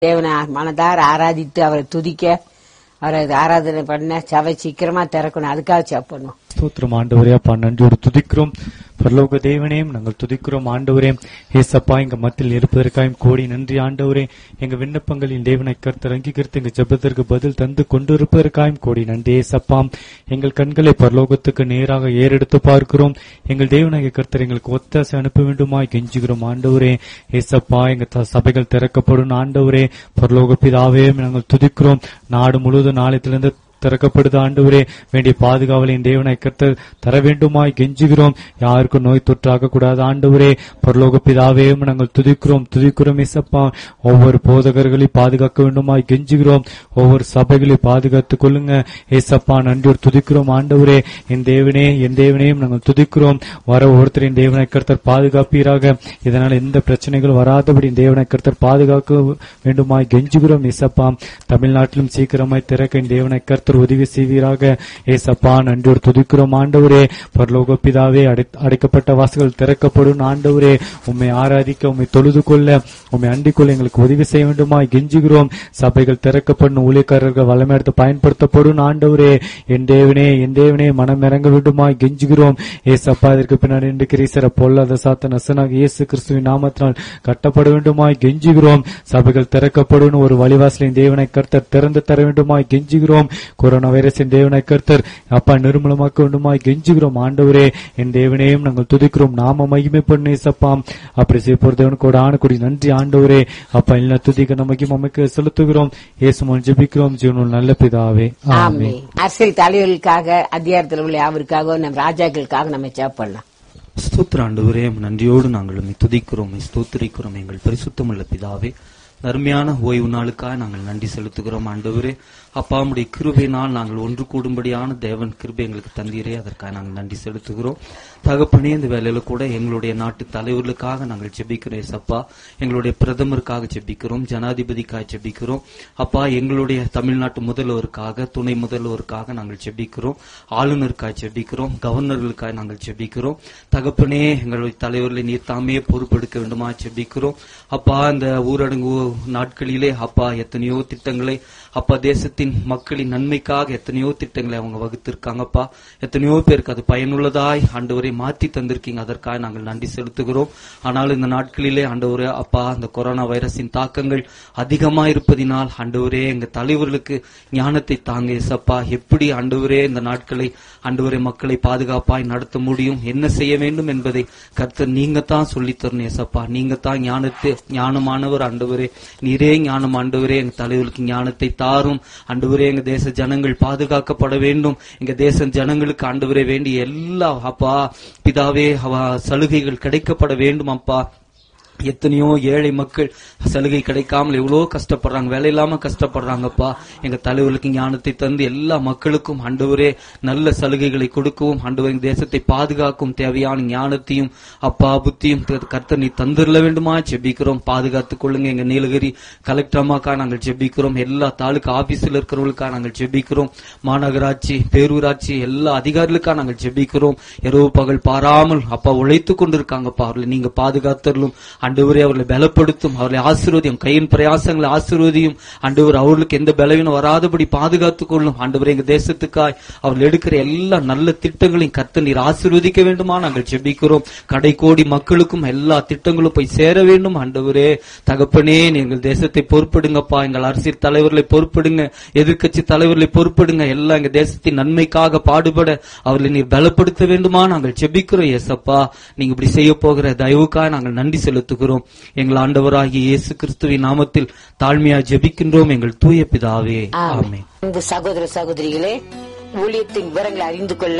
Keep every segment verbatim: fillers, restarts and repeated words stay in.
தேவனை மனதார ஆராதித்து அவரை துதிக்க அவரை ஆராதனை பண்ண சபை சீக்கிரமா திறக்கணும். அதுக்காக சாப்பிடணும். ஸ்தோத்திரம் ஆண்டவரே, அப்பா நன்றியோடு துதிக்கிறோம். பரலோக தேவனையும் நாங்கள் துதிக்கிறோம். ஆண்டவரே ஏசப்பா, எங்க மத்தியில் இருப்பதற்காயும் கோடி நன்றி ஆண்டவரே. எங்க விண்ணப்பங்களின் தேவனை கர்த்தர் அங்கீகரித்து எங்க ஜெபத்திற்கு பதில் தந்து கொண்டிருப்பதற்காயும் கோடி நன்றி ஏசப்பா. எங்கள் கண்களை பரலோகத்துக்கு நேராக ஏறெடுத்து பார்க்கிறோம். எங்கள் தேவனாகிய கர்த்தர் எங்களுக்கு ஒத்தாசை அனுப்ப வேண்டுமாய் கெஞ்சுகிறோம் ஆண்டவரே. ஏசப்பா, எங்க சபைகள் திறக்கப்படும் ஆண்டவரே. பரலோக பிதாவே நாங்கள் துதிக்கிறோம். நாடு முழுவதும் நாளையிலிருந்து திறக்கப்படுது ஆண்டவரே. வேண்டிய பாதுகாவலின் தேவனை கர்த்தர் தர வேண்டுமாய் கெஞ்சுகிறோம். யாருக்கும் நோய் தொற்றாக கூடாது ஆண்டவரே. பரலோக பிதாவே நாங்கள் துதிக்கிறோம் துதிக்கிறோம் ஏசப்பா. ஒவ்வொரு போதகர்களை பாதுகாக்க வேண்டுமாய் கெஞ்சுகிறோம். ஒவ்வொரு சபைகளை பாதுகாத்துக் கொள்ளுங்க ஏசப்பா. நன்றியோடு துதிக்கிறோம் ஆண்டவரே. என் தேவனே என் தேவனையும் நாங்கள் துதிக்கிறோம். வர ஒருத்தரின் தேவனை கர்த்தர் பாதுகாப்பீராக. இதனால் எந்த பிரச்சனைகளும் வராதபடி தேவனை கர்த்தர் பாதுகாக்க வேண்டுமாய் கெஞ்சுகிறோம் ஏசப்பா. தமிழ்நாட்டிலும் சீக்கிரமாய் திறக்க தேவனை கர்த்தர் உதவி செய்வீராக ஏசப்பா. நன்றியோடு துதிக்கிறோம் ஆண்டவரே. பரலோக பிதாவே, அடைக்கப்பட்ட வாசல்கள் திறக்கப்படும் ஆண்டவரே. உம்மை ஆராதிக்க, உம்மை தொழுது கொள்ள, உம்மை அண்டிக் கொள்ள எங்களுக்கு உதவி செய்ய வேண்டுமாய் கெஞ்சுகிறோம். சபைகள் திறக்கப்படும், ஊழியக்காரர்கள் வல்லமை எடுத்து பயன்படுத்தப்படும் ஆண்டவரே. என் தேவனே என் தேவனே மனம் இறங்க வேண்டுமாய் கெஞ்சுகிறோம் ஏசப்பா. இதற்கு பின்னாடி இன்று கிரீசர பொல்லாத சாத்த நசனாக இயேசு கிறிஸ்துவின் நாமத்தினால் கட்டப்பட வேண்டுமாய் கெஞ்சுகிறோம். சபைகள் திறக்கப்படும், ஒரு வழிவாசலின் தேவனை கர்த்தர் திறந்து தர வேண்டுமாய் கெஞ்சுகிறோம். கொரோனா வைரஸின் தேவனை கர்த்தர் அப்பா நிர்மூலமாக்க வேண்டுமாய் கெஞ்சுகிறோம் ஆண்டவரே. என் தேவனையும் நாங்கள் துதிக்கிறோம். நாம மகிமை பண்ணு ஏசப்பா. அப்படி செய்ய போற தேவனுக்கு கூட ஆணுக்குடி நன்றி ஆண்டவரே. அப்பா இல்ல துதிக்க நமக்கு அமைக்க செலுத்துகிறோம். இயேசுமன் ஜெபிக்கிறோம் ஜீவனுள்ள நல்ல பிதாவே, ஆமென். அரசியல் தலைவர்களுக்காக, அதிகாரத்தில் உள்ள யாவருக்காக, நம் ராஜாக்களுக்காக நம்ம சாப்பிடலாம். ஸ்தோத்திர ஆண்டவரே, நன்றியோடு நாங்கள் துதிக்கிறோம், ஸ்தோத்திரிக்கிறோம். எங்கள் பரிசுத்தமுள்ள பிதாவே, அருமையான ஓய்வு நாளுக்காக நாங்கள் நன்றி செலுத்துகிறோம் ஆண்டவரே. அப்பா, உம்முடைய கிருபையினால் நாங்கள் ஒன்று கூடும்படியான தேவன் கிருபை எங்களுக்கு தந்தீரே, அதற்காக நாங்கள் நன்றி செலுத்துகிறோம். தகப்பனே, இந்த வேலையில கூட எங்களுடைய நாட்டு தலைவர்களுக்காக நாங்கள் ஜெபிக்கிறோம் ஏசப்பா. எங்களுடைய பிரதமருக்காக ஜெபிக்கிறோம், ஜனாதிபதிக்காக ஜெபிக்கிறோம் அப்பா. எங்களுடைய தமிழ்நாட்டு முதல்வருக்காக, துணை முதல்வருக்காக நாங்கள் ஜெபிக்கிறோம். ஆளுநருக்காக ஜெபிக்கிறோம், கவர்னர்களுக்காக நாங்கள் ஜெபிக்கிறோம். தகப்பனே, எங்களுடைய தலைவர்களை நீர் தாமே பொறுப்பெடுக்க வேண்டுமா ஜெபிக்கிறோம் அப்பா. இந்த ஊரடங்கு நாட்களிலே அப்பா எத்தனையோ திட்டங்களை அப்பா தேசத்தின் மக்களின் நன்மைக்காக எத்தனையோ திட்டங்களை அவங்க வகுத்திருக்காங்கப்பா. எத்தனையோ பேருக்கு அது பயனுள்ளதாய் ஆண்டவரை மாற்றி தந்திருக்கீங்க, அதற்காக நாங்கள் நன்றி செலுத்துகிறோம். ஆனால் இந்த நாட்களிலே ஆண்டவரே அப்பா, அந்த கொரோனா வைரஸின் தாக்கங்கள் அதிகமா இருப்பதினால் ஆண்டவரே எங்க தலைவர்களுக்கு ஞானத்தை தாங்க ஏசப்பா. எப்படி ஆண்டவரே இந்த நாட்களை ஆண்டவரே மக்களை பாதுகாப்பாய் நடத்த முடியும், என்ன செய்ய வேண்டும் என்பதை கர்த்தர் நீங்க தான் சொல்லித் தரணும் ஏசப்பா. நீங்க தான் ஞானத்தை ஞானமானவர் ஆண்டவரே. நீரே ஞானம் ஆண்டவரே. எங்க தலைவர்களுக்கு ஞானத்தை தாரும் ஆண்டவரே. எங்க தேச ஜனங்கள் பாதுகாக்கப்பட வேண்டும். எங்க தேச ஜனங்களுக்கு ஆண்டவரே வேண்டிய எல்லா அப்பா பிதாவே சலுகைகள் கிடைக்கப்பட வேண்டும் அப்பா. எத்தனையோ ஏழை மக்கள் சலுகை கிடைக்காமல் எவ்வளவு கஷ்டப்படுறாங்க, வேலை இல்லாம கஷ்டப்படுறாங்கப்பா. எங்க தலைவர்களுக்கு ஞானத்தை தந்து எல்லா மக்களுக்கும் ஆண்டவரே நல்ல சலுகைகளை கொடுக்கவும் ஆண்டவரே தேசத்தை பாதுகாக்கும் தேவையான ஞானத்தையும் அப்பா புத்தியும் கர்த்தர் நீ தந்துள்ள வேண்டுமா ஜெபிக்கிறோம். பாதுகாத்துக் கொள்ளுங்க. எங்க நீலகிரி கலெக்டர் அம்மாக்கா நாங்கள் ஜெபிக்கிறோம். எல்லா தாலுகா ஆபீஸ்ல இருக்கிறவர்களுக்காக நாங்கள் ஜெபிக்கிறோம். மாநகராட்சி, பேரூராட்சி எல்லா அதிகாரிகளுக்காக நாங்கள் ஜெபிக்கிறோம். இரவு பகல் பாராமல் அப்பா உழைத்துக் கொண்டிருக்காங்கப்பா. அவர்களை நீங்க பாதுகாத்தலும் ஆண்டவரே. அவர்களை பலப்படுத்தும், அவர்களை ஆசீர்வதியும், கையின் பிரயாசங்களை ஆசீர்வதியும் ஆண்டவர். அவர்களுக்கு எந்த பலவீனம் வராதபடி பாதுகாத்துக் கொள்ளும் ஆண்டவரே. எங்க தேசத்துக்காய் அவர்கள் எடுக்கிற எல்லா நல்ல திட்டங்களையும் கர்த்தர் நீர் ஆசீர்வதிக்க வேண்டுமா நாங்கள் ஜெபிக்கிறோம். கடைக்கோடி மக்களுக்கும் எல்லா திட்டங்களும் போய் சேர வேண்டும் ஆண்டவரே. தகப்பனே, எங்கள் தேசத்தை பொறுப்படுங்கப்பா. எங்கள் அரசியல் தலைவர்களை பொறுப்படுங்க, எதிர்க்கட்சி தலைவர்களை பொறுப்படுங்க. எல்லாம் எங்க தேசத்தின் நன்மைக்காக பாடுபட அவர்களை நீர் பலப்படுத்த வேண்டுமா நாங்கள் ஜெபிக்கிறோம் ஏசப்பா. நீங்க இப்படி செய்ய போகிற தயவுக்காக நாங்கள் நன்றி செலுத்துகிறோம். எங்கள் ஆண்டவராகிய இயேசு கிறிஸ்துவின் நாமத்தில் தாழ்மையா ஜெபிக்கின்றோம் எங்கள் தூய பிதாவே, ஆமென். இந்த சகோதர சகோதரிகளே, ஊழியத்தின் விவரங்களை அறிந்து கொள்ள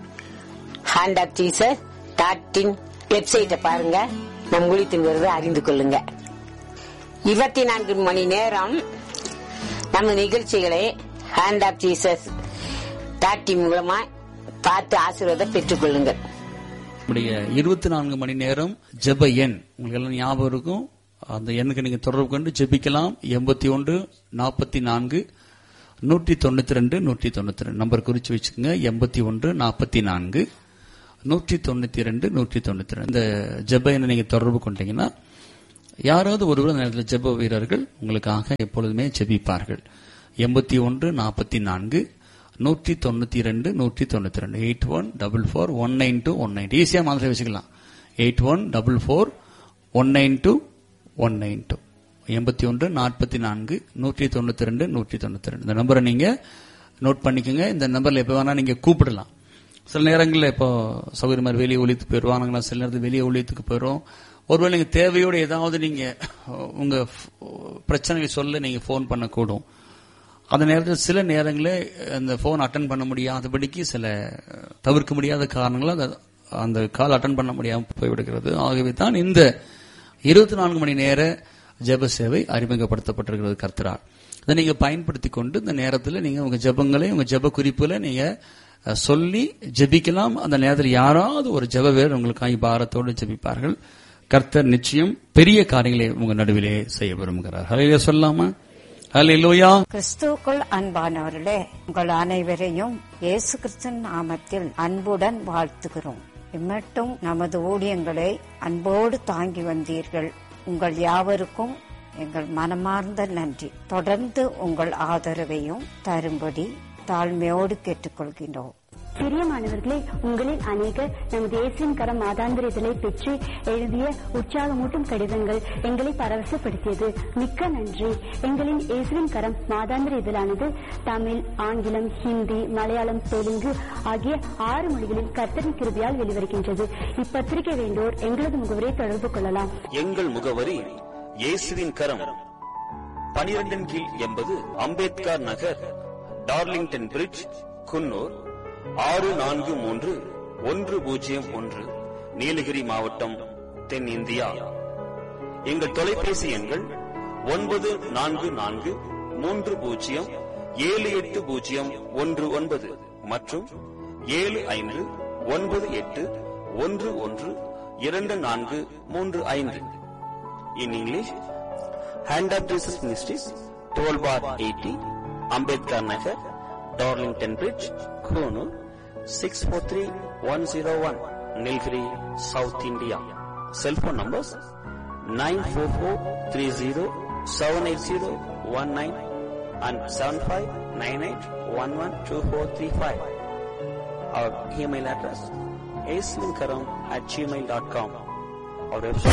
hand of Jesus dot in வெப்சைட்டை பாருங்க. நம் ஊழியத்தின் விவரத்தை அறிந்து கொள்ளுங்க. இருபத்தி நான்கு மணி நேரம் நம்ம நிகழ்ச்சிகளை hand of Jesus dot in மூலமா பார்த்து ஆசீர்வாதம் பெற்றுக் கொள்ளுங்கள். இருபத்தி நான்கு மணி நேரம் ஜெப எண் உங்களுக்கு எல்லாம் ஞாபகம் இருக்கும். அந்த எண்ணுக்கு நீங்க தொடர்பு கொண்டு ஜெபிக்கலாம். எண்பத்தி ஒன்று நாற்பத்தி நான்கு நூற்றி தொண்ணூத்தி ரெண்டு நூற்றி தொண்ணூத்தி ரெண்டு நம்பர் குறிச்சு வச்சுக்கோங்க. எண்பத்தி ஒன்று நாற்பத்தி நான்கு நூற்றி தொண்ணூத்தி ரெண்டு நூற்றி தொண்ணூத்தி ரெண்டு இந்த ஜெப எண்ணை நீங்க தொடர்பு கொண்டீங்கன்னா யாராவது ஒருவர் அந்த நேரத்தில் ஜெப வீரர்கள் உங்களுக்காக எப்பொழுதுமே ஜெபிப்பார்கள். எண்பத்தி ஒன்று நாற்பத்தி நான்கு நூற்றி தொண்ணூத்தி இரண்டு நூற்றி தொண்ணூத்தி ரெண்டு eight one double four one nine two one nine ஈஸியா மாதிரி வச்சுக்கலாம். Eight one double four one nine two one nine two எண்பத்தி ஒன்று நாற்பத்தி நான்கு நூற்றி தொண்ணூத்தி ரெண்டு நூற்றி தொண்ணூத்தி ரெண்டு இந்த நம்பரை நீங்க நோட் பண்ணிக்கோங்க. இந்த நம்பர்ல எப்ப வேணா நீங்க கூப்பிடலாம். சில நேரங்களில் இப்போ சௌகரிய மாதிரி வெளியே ஒழித்துக்கு போயிடுவாங்களா, சில நேரத்தில் வெளியே ஒழித்துக்கு போயிடும். ஒருவேளை நீங்க தேவையோடு ஏதாவது நீங்க உங்க பிரச்சனைகளை சொல்ல நீங்க போன் பண்ணக்கூடும். அந்த நேரத்தில் சில நேரங்களில் அந்த போன் அட்டன் பண்ண முடியாதபடிக்கு சில தவிர்க்க முடியாத காரணங்களால் அந்த கால் அட்டன் பண்ண முடியாமல் போய்விடுகிறது. ஆகவே தான் இந்த இருபத்தி நான்கு மணி நேர ஜெப சேவை அறிமுகப்படுத்தப்பட்டிருக்கிறது கர்த்தரால். இதை நீங்க பயன்படுத்தி கொண்டு இந்த நேரத்தில் நீங்க உங்க ஜெபங்களை உங்க ஜெப குறிப்புகளை நீங்க சொல்லி ஜெபிக்கலாம். அந்த நேரத்தில் யாராவது ஒரு ஜெப வீரர் உங்களுக்காக பாரத்தோடு ஜெபிப்பார்கள். கர்த்தர் நிச்சயம் பெரிய காரியங்களை உங்க நடுவிலே செய்ய விரும்புகிறார். ஹல்லேலூயா சொல்லாமா? ஹல்லேலூயா. கிறிஸ்துவுக்குள் அன்பானவர்களே, உங்கள் அனைவரையும் இயேசு கிறிஸ்துவின் நாமத்தில் அன்புடன் வாழ்த்துகிறோம். இம்மட்டும் நமது ஊழியங்களை அன்போடு தாங்கி வந்தீர்கள். உங்கள் யாவருக்கும் எங்கள் மனமார்ந்த நன்றி. தொடர்ந்து உங்கள் ஆதரவையும் தரும்படி தாழ்மையோடு கேட்டுக்கொள்கின்றோம். பிரியமானவர்களே, உங்களில் அநேகர் நமது இயேசுவின் கரம் மாதாந்திர இதழை பெற்று எழுதிய உற்சாகமூட்டும் கடிதங்கள் எங்களை பரவசப்படுத்தியது. மிக்க நன்றி. எங்களின் இயேசுவின் கரம் மாதாந்திர இதழானது தமிழ், ஆங்கிலம், ஹிந்தி, மலையாளம், தெலுங்கு ஆகிய ஆறு மொழிகளில் கர்த்தரின் கிருபையால் வெளிவருகின்றது. இப்பத்திரிகை வேண்டோர் எங்களது முகவரை தொடர்பு கொள்ளலாம். எங்கள் முகவரி இயேசுவின் கரம், பனிரெண்டின் கீழ் எண்பது அம்பேத்கர் நகர், டார்லிங்டன் பிரிட்ஜ், குன்னூர் ஆறு நான்கு மூன்று ஒன்று பூஜ்ஜியம் ஒன்று, நீலகிரி மாவட்டம், தென்னிந்தியா. எங்கள் தொலைபேசி எண்கள் ஒன்பது நான்கு நான்கு மூன்று பூஜ்ஜியம் ஏழு எட்டு பூஜ்ஜியம் ஒன்று ஒன்பது மற்றும் ஏழு ஐந்து ஒன்பது எட்டு ஒன்று ஒன்று இரண்டு நான்கு மூன்று ஐந்து. In English, Hand of Jesus Ministries, twelve bar eighty, Ambedkar Nagar, Darlington Bridge, Konoor, six four three one zero one, Nilgiri, South India. Cell phone numbers nine four four three zero seven eight zero one nine and seven five nine eight one one two four three five. Our email address is asinkaram at gmail dot com. Our website